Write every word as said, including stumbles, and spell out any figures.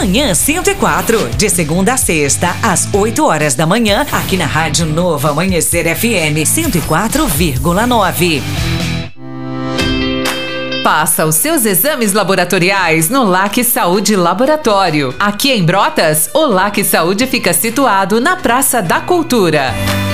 Manhã cento e quatro, de segunda a sexta, às oito horas da manhã, aqui na Rádio Novo Amanhecer F M cento e quatro vírgula nove. Faça os seus exames laboratoriais no LAC Saúde Laboratório. Aqui em Brotas, o LAC Saúde fica situado na Praça da Cultura.